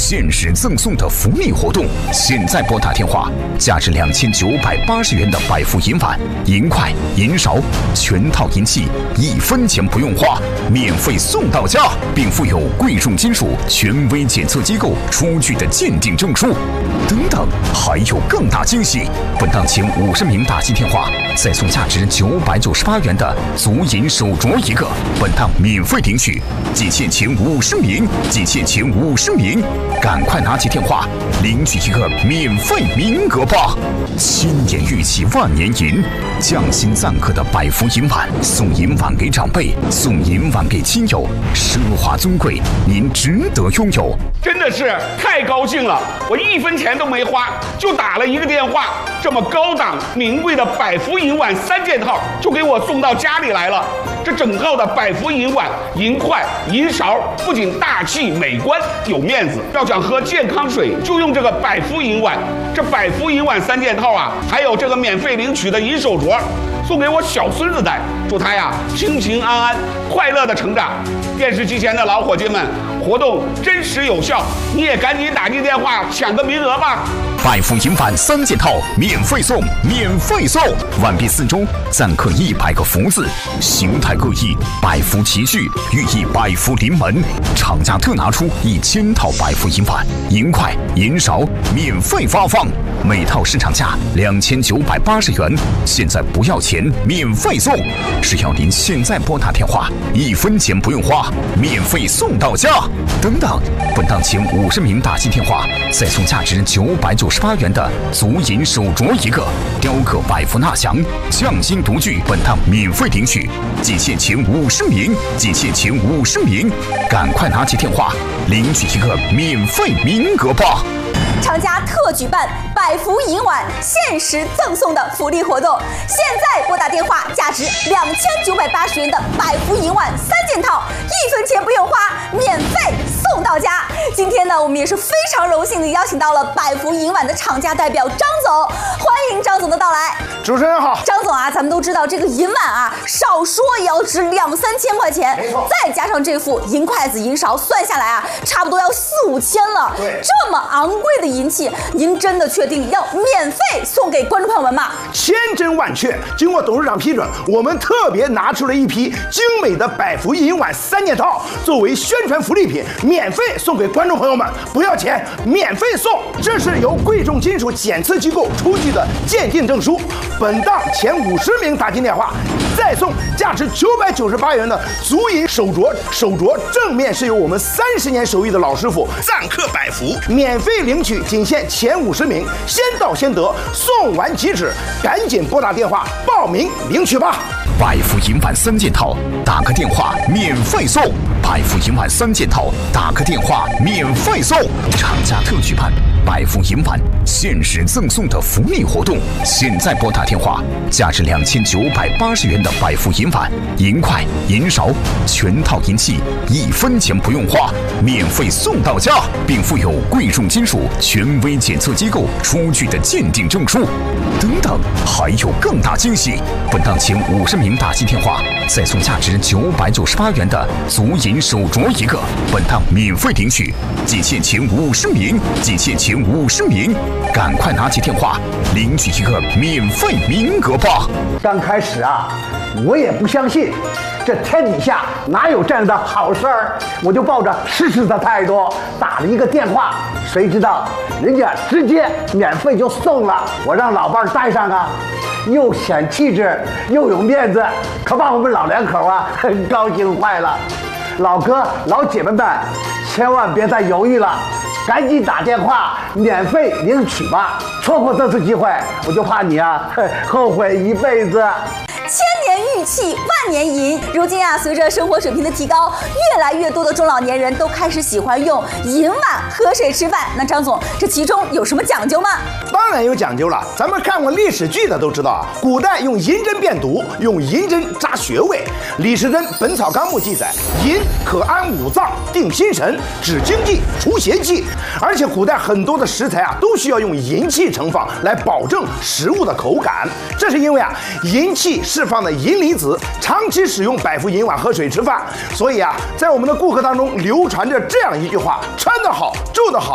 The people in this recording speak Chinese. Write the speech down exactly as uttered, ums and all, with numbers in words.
限时赠送的福利活动，现在拨打电话，价值两千九百八十元的百福银碗、银筷、银勺全套银器，一分钱不用花，免费送到家，并附有贵重金属权威检测机构出具的鉴定证书。等等，还有更大惊喜！本档前五十名打进电话，再送价值九百九十八元的足银手镯一个，本档免费领取。仅限前五十名，仅限前五十名，赶快拿起电话领取一个免费名额吧！千年玉器万年银，匠心赞刻的百福银碗，送银碗给长辈，送银碗给亲友，奢华尊贵，您值得拥有。 真的是太高兴了，我一分钱都没花，就打了一个电话，这么高档名贵的百福银碗三件套就给我送到家里来了。这整套的百福银碗、银筷、银勺，不仅大气美观有面子，要想喝健康水就用这个百福银碗。这百福银碗三件套啊，还有这个免费领取的银手镯，送给我小孙子戴，祝他呀平平安安、快乐的成长。电视机前的老伙计们，活动真实有效，你也赶紧打进电话抢个名额吧！ 百福银碗三件套免费送，免费送！碗壁四周錾刻一百个福字，形态各异，百福齐聚，寓意百福临门。厂家特拿出一千套百福银碗、银筷、银勺免费发放，每套市场价两千九百八十元，现在不要钱，免费送！只要您现在拨打电话，一分钱不用花，免费送到家。等等，本档前五十名打进电话，再送价值九百九十八元的足银手镯一个，雕刻百福纳祥，匠心独具，本档免费领取。仅限前五十名，仅限前五十名，赶快拿起电话领取一个免费名额吧！ 厂家特举办百福银碗限时赠送的福利活动，现在拨打电话，价值两千九百八十元的百福银碗三件套，一分钱不用花，免费送到家。今天呢，我们也是非常荣幸的邀请到了百福银碗的厂家代表张总，欢迎张总的到来。 主持人好， 张总啊，咱们都知道这个银碗啊，少说也要值两三千块钱， 没错， 再加上这副银筷子、银勺，算下来啊，差不多要四五千了。 对， 这么昂贵的银器，您真的确定要免费送给观众朋友们吗？ 千真万确，经过董事长批准，我们特别拿出了一批精美的百福银碗三件套，作为宣传福利品，免费送给观众朋友们，不要钱，免费送。这是由贵重金属检测机构出具的鉴定证书。本档前五十名打进电话，再送价值九百九十八元的足银手镯，手镯正面是由我们三十年手艺的老师傅錾刻百福，免费领取，仅限前五十名，先到先得，送完即止，赶紧拨打电话报名领取吧。 百福银碗三件套，打个电话免费送。百福银碗三件套，打个电话免费送。厂家特举办百福银碗限时赠送的福利活动，现在拨打电话，价值两千九百八十元的百福银碗、银筷、银勺全套银器，一分钱不用花，免费送到家，并附有贵重金属权威检测机构出具的鉴定证书。等等，还有更大惊喜！本档前五十名打进电话，再送价值九百九十八元的足银手镯一个，本档免费领取。仅限前五十名，仅限前五十名，赶快拿起电话领取一个免费名额吧！ 刚开始啊，我也不相信，这天底下哪有这样的好事儿？我就抱着试试的态度打了一个电话，谁知道人家直接免费就送了，我让老伴儿带上啊，又显气质又有面子，可把我们老两口啊很高兴坏了。老哥老姐们们，千万别再犹豫了，赶紧打电话免费领取吧！错过这次机会，我就怕你啊后悔一辈子。 千年玉器万年银，如今啊，随着生活水平的提高，越来越多的中老年人都开始喜欢用银碗喝水吃饭。那张总，这其中有什么讲究吗？ 当然有讲究了，咱们看过历史剧的都知道啊，古代用银针变毒，用银针扎穴位。李时珍《本草纲目》记载，银可安五脏、定心神、止经济、除邪气。而且古代很多的食材啊，都需要用银器盛放来保证食物的口感。这是因为啊，银器释放的银离子长期使用百福银碗喝水吃饭，所以啊，在我们的顾客当中流传着这样一句话：穿得好，住得好。